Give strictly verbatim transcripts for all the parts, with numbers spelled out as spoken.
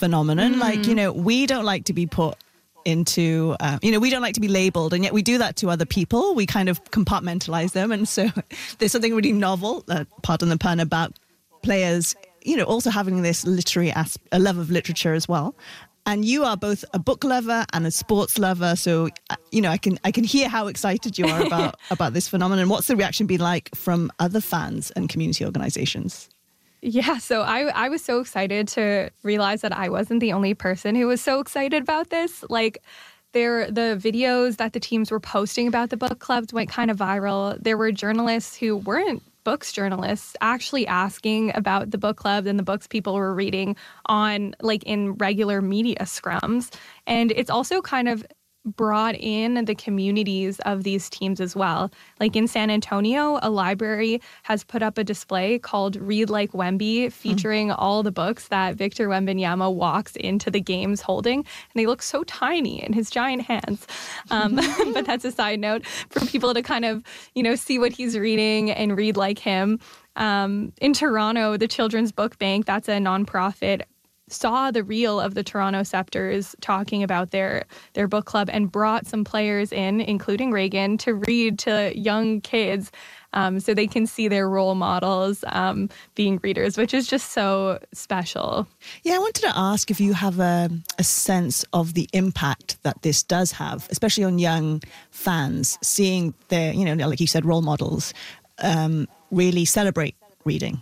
phenomenon. Mm. Like, you know, we don't like to be put into, uh, you know, we don't like to be labeled, and yet we do that to other people. We kind of compartmentalize them. And so there's something really novel, uh, pardon the pun, about players, you know, also having this literary, asp- a love of literature as well. And you are both a book lover and a sports lover. So, you know, I can I can hear how excited you are about, about this phenomenon. What's the reaction been like from other fans and community organizations? Yeah, so I I was so excited to realize that I wasn't the only person who was so excited about this. Like, there, the videos that the teams were posting about the book clubs went kind of viral. There were journalists who weren't books journalists actually asking about the book club and the books people were reading on, like, in regular media scrums. And it's also kind of brought in the communities of these teams as well. Like in San Antonio, a library has put up a display called Read Like Wemby, featuring mm. all the books that Victor Wembanyama walks into the games holding. And they look so tiny in his giant hands. Um, but that's a side note for people to kind of, you know, see what he's reading and read like him. Um, in Toronto, the Children's Book Bank, that's a nonprofit, saw the reel of the Toronto Scepters talking about their their book club and brought some players in, including Reagan, to read to young kids um, so they can see their role models um, being readers, which is just so special. Yeah, I wanted to ask if you have a, a sense of the impact that this does have, especially on young fans, seeing their, you know, like you said, role models um, really celebrate reading.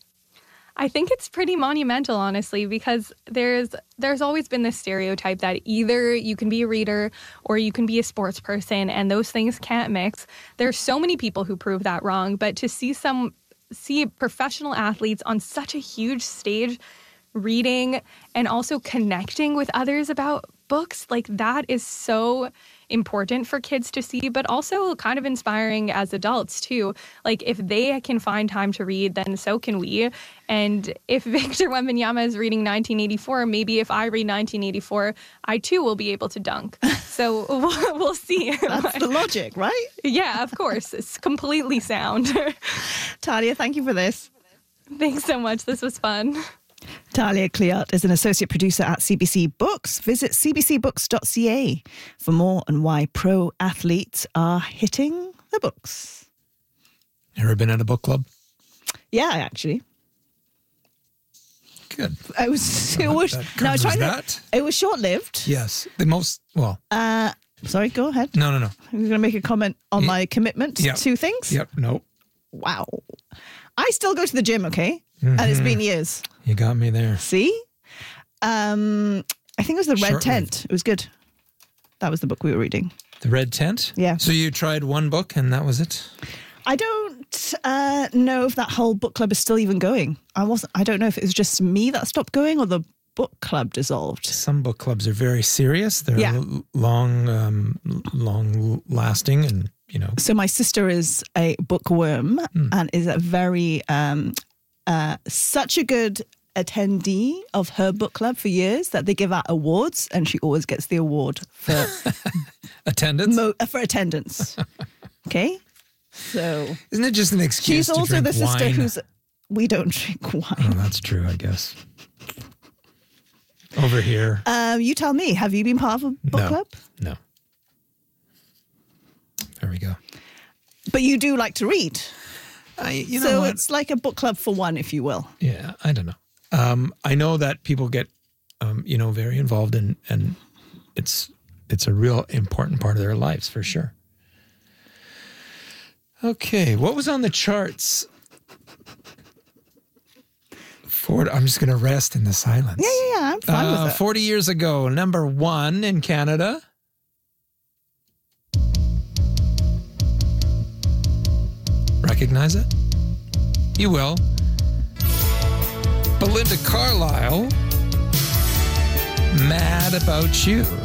I think it's pretty monumental, honestly, because there's there's always been this stereotype that either you can be a reader or you can be a sports person, and those things can't mix. There's so many people who prove that wrong, but to see some see professional athletes on such a huge stage reading and also connecting with others about books, like, that is so important for kids to see, but also kind of inspiring as adults too. Like, if they can find time to read, then so can we. And if Victor Wembanyama is reading nineteen eighty-four, maybe if I read nineteen eighty-four, I too will be able to dunk. So we'll, we'll see. That's the logic, right? Yeah, of course. It's completely sound. Talia, thank you for this. Thanks so much. This was fun. Talia Cleart is an associate producer at C B C Books. Visit c b c books dot c a for more on why pro athletes are hitting the books. Ever been at a book club? Yeah, actually. Good. I was. It was. No, I was trying that. To, it was short-lived. Yes, the most. Well. Uh, sorry. Go ahead. No, no, no. I'm going to make a comment on yeah. my commitment yep. to things. Yep. No. Wow. I still go to the gym. Okay. Mm-hmm. And it's been years. You got me there. See? Um, I think it was The Red Short-lived. Tent. It was good. That was the book we were reading. The Red Tent? Yeah. So you tried one book and that was it? I don't uh, know if that whole book club is still even going. I wasn't. I don't know if it was just me that stopped going or the book club dissolved. Some book clubs are very serious. They're yeah. l- long, um, long lasting and, you know. So my sister is a bookworm mm. and is a very... Um, Uh, such a good attendee of her book club for years that they give out awards, and she always gets the award for attendance. Mo- uh, for attendance. Okay, so isn't it just an excuse? She's to also drink the sister wine? who's. We don't drink wine. Oh, that's true, I guess. Over here. Um, you tell me. Have you been part of a book no, club? No. There we go. But you do like to read. I, you know so what? It's like a book club for one, if you will. Yeah, I don't know. Um, I know that people get, um, you know, very involved in, and it's it's a real important part of their lives for sure. Okay, what was on the charts? Ford, I'm just going to rest in the silence. Yeah, yeah, yeah. I'm fine uh, with it. forty years ago, number one in Canada. Recognize it? You will. Belinda Carlisle, Mad About You.